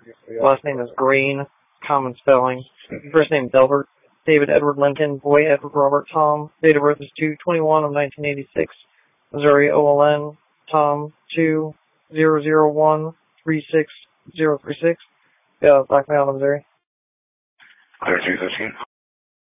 Last name is Green, common spelling. First name is Delbert. David Edward Lincoln, boy Edward Robert Tom. Date of birth is 2/21 of 1986. Missouri OLN, Tom 200136036. Black Mountain, Missouri. Clear 213.